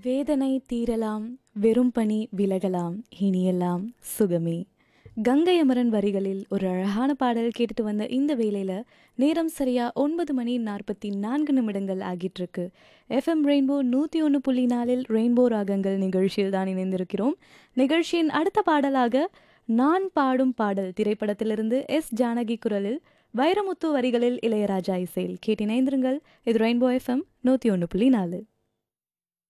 வேதனை தீரலாம், வெறும் பனி விலகலாம், இனியெல்லாம் சுகமே. கங்கை அமரன் வரிகளில் ஒரு அழகான பாடல் கேட்டுட்டு வந்த இந்த வேளையில நேரம் சரியா 9 மணி 44 நிமிடங்கள் ஆகிட்டு இருக்கு. எஃப்எம் ரெயின்போ 101.4 ரெயின்போ ராகங்கள் நிகழ்ச்சியில் தான் இணைந்திருக்கிறோம். நிகழ்ச்சியின் அடுத்த பாடலாக நான் பாடும் பாடல் திரைப்படத்திலிருந்து ஜானகி குரலில் வைரமுத்து வரிகளில் இளையராஜா இசையில் கேட்டிணைந்திருங்கள். இது ரெயின்போ எஃப்எம் 101.4.